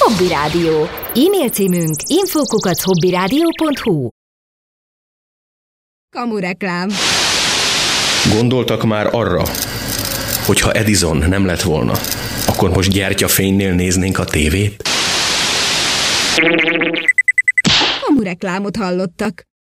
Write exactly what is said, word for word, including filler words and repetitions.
Hobby Rádió. E-mail címünk info kukac hobbyradio pont hu. Kamureklám. Gondoltak már arra, hogyha Edison nem lett volna, akkor most gyertyafénynél néznénk a tévét? Kamureklámot hallottak.